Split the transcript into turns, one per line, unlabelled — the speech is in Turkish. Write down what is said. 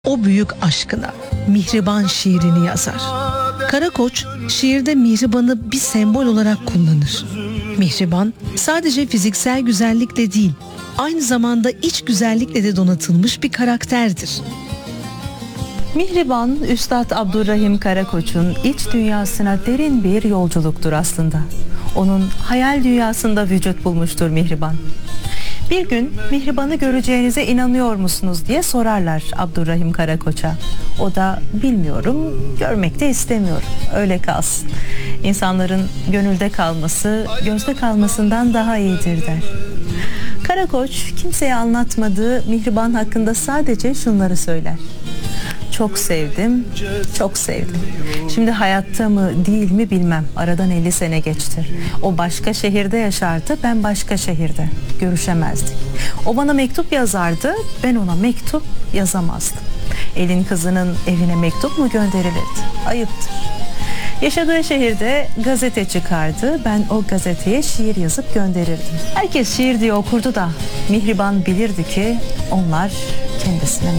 o büyük aşkına Mihriban şiirini yazar. Karakoç şiirde mihribanı bir sembol olarak kullanır. Mihriban sadece fiziksel güzellikle değil, aynı zamanda iç güzellikle de donatılmış bir karakterdir.
Mihriban, Üstad Abdurrahim Karakoç'un iç dünyasına derin bir yolculuktur aslında. Onun hayal dünyasında vücut bulmuştur Mihriban. Bir gün Mihriban'ı göreceğinize inanıyor musunuz diye sorarlar Abdurrahim Karakoç'a. O da bilmiyorum, görmek de istemiyorum, öyle kalsın. İnsanların gönülde kalması, gözde kalmasından daha iyidir der. Karakoç kimseye anlatmadığı Mihriban hakkında sadece şunları söyler. Çok sevdim, çok sevdim. Şimdi hayatta mı değil mi bilmem. Aradan 50 sene geçti. O başka şehirde yaşardı, ben başka şehirde. Görüşemezdik. O bana mektup yazardı, ben ona mektup yazamazdım. Elin kızının evine mektup mu gönderilirdi? Ayıptır. Yaşadığı şehirde gazete çıkardı. Ben o gazeteye şiir yazıp gönderirdim. Herkes şiir diye okurdu da Mihriban bilirdi ki onlar kendisine